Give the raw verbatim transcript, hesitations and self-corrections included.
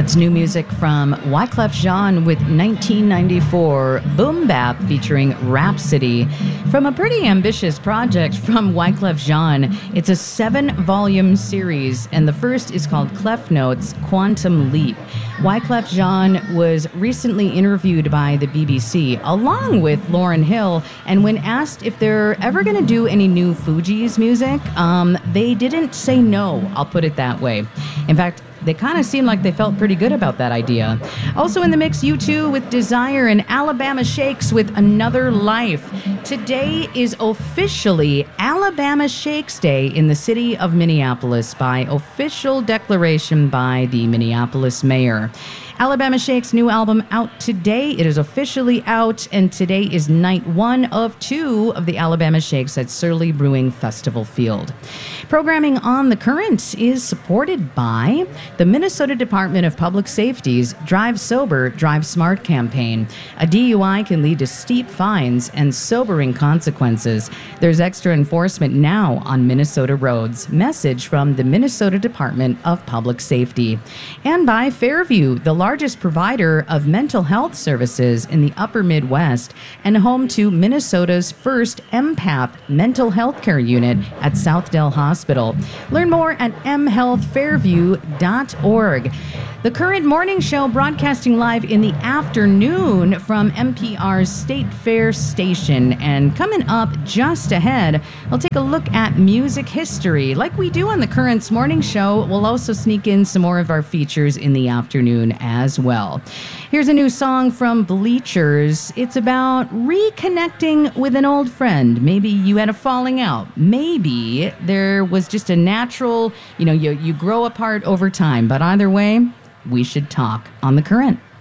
That's new music from Wyclef Jean with nineteen ninety-four Boom Bap featuring Rhapsody from a pretty ambitious project from Wyclef Jean. It's a seven-volume series, and the first is called Clef Notes Quantum Leap. Wyclef Jean was recently interviewed by the B B C along with Lauryn Hill, and when asked if they're ever going to do any new Fugees music, um, they didn't say no, I'll put it that way. In fact, they kind of seemed like they felt pretty good about that idea. Also in the mix, U two with Desire and Alabama Shakes with Another Life. Today is officially Alabama Shakes Day in the city of Minneapolis by official declaration by the Minneapolis mayor. Alabama Shakes' new album out today. It is officially out, and today is night one of two of the Alabama Shakes at Surly Brewing Festival Field. Programming on The Current is supported by the Minnesota Department of Public Safety's Drive Sober, Drive Smart campaign. A D U I can lead to steep fines and sobering consequences. There's extra enforcement now on Minnesota roads. Message from the Minnesota Department of Public Safety. And by Fairview, the largest provider of mental health services in the upper Midwest and home to Minnesota's first empath mental health care unit at Southdale Hospital. Learn more at m health fairview dot org. The Current Morning Show broadcasting live in the afternoon from N P R's State Fair station. And coming up just ahead, we'll take a look at music history. Like we do on the Current's Morning Show, we'll also sneak in some more of our features in the afternoon as well. Here's a new song from Bleachers. It's about reconnecting with an old friend. Maybe you had a falling out. Maybe there was just a natural, you know, you, you grow apart over time. But either way, we should talk on The Current.